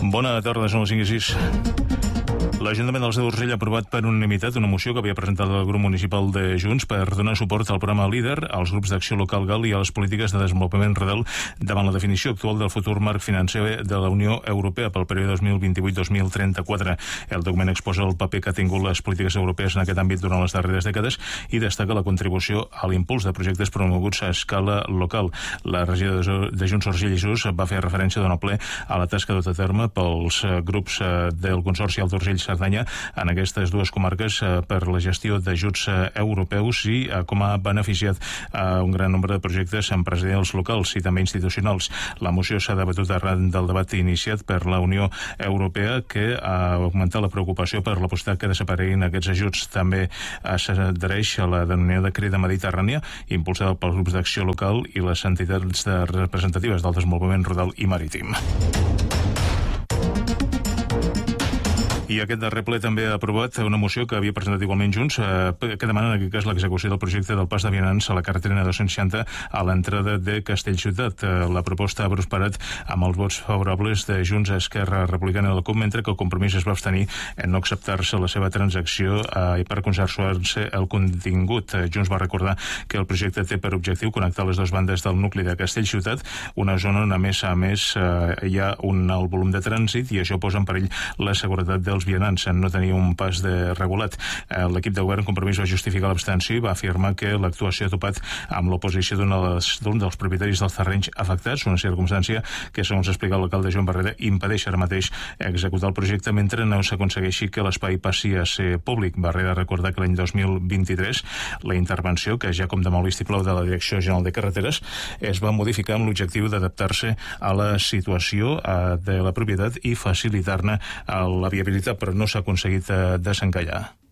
Bona tarda, són les 5 i 6. L'Ajuntament del d'Urgell ha aprovat per unanimitat una moció que havia presentat el grup municipal de Junts per donar suport al programa LEADER, als grups d'acció local GAL i a les polítiques de desenvolupament rural davant la definició actual del futur marc financer de la Unió Europea pel període 2028-2034. El document exposa el paper que ha tingut les polítiques europees en aquest àmbit durant les darreres dècades i destaca la contribució a l'impuls de projectes promoguts a escala local. La regidora de Junts Urgell i Sus va fer referència d'una ple a la tasca duta a terme pels grups del Consorci Alt Urgell Cerdanya en aquestes dues comarques per la gestió d'ajuts europeus i com ha beneficiat a un gran nombre de projectes empresarials locals i també institucionals. La moció s'ha debatut arran del debat iniciat per la Unió Europea, que ha augmentat la preocupació per la possibilitat que desapareguin aquests ajuts. També s'adhereix a la denominada Crida Mediterrània, impulsada pels grups d'acció local i les entitats representatives del desenvolupament rural i marítim. I aquest darrer ple també ha aprovat una moció que havia presentat igualment Junts, que demana en aquest cas l'execució del projecte del pas de vianants a la carretera 260 a l'entrada de Castellciutat. La proposta ha prosperat amb els vots favorables de Junts, Esquerra Republicana i la CUP, mentre que el Compromís es va abstenir en no acceptar-se la seva transacció i per consensuar-se el contingut. Junts va recordar que el projecte té per objectiu connectar les dues bandes del nucli de Castellciutat, una zona on a més hi ha un alt volum de trànsit i això posa en perill la seguretat dels vianants en no tenir un pas regulat. L'equip de govern Compromís va justificar l'abstenció i va afirmar que l'actuació ha topat amb l'oposició d'un dels propietaris dels terrenys afectats, una circumstància que, segons explica l'alcalde Joan Barrera, impedeix ara mateix executar el projecte mentre no s'aconsegueixi que l'espai passi a ser públic. Barrera recordar que l'any 2023 la intervenció, que ja com de mal vistiplau de la Direcció General de Carreteres, es va modificar amb l'objectiu d'adaptar-se a la situació de la propietat i facilitar-ne la viabilitat, però no s'ha aconseguit desencallar.